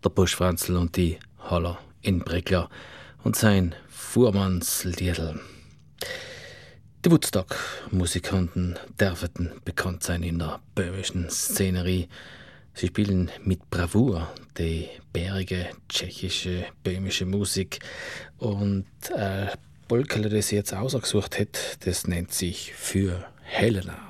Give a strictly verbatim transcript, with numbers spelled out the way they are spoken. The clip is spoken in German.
der Busch Franzl und die Holler in Bregla und sein Fuhrmannsliedl. Die Woodstock-Musikanten dürften bekannt sein in der böhmischen Szenerie. Sie spielen mit Bravour die bärige tschechische böhmische Musik und äh, Polkerle, das ich jetzt ausgesucht hätte, das nennt sich Für Helena.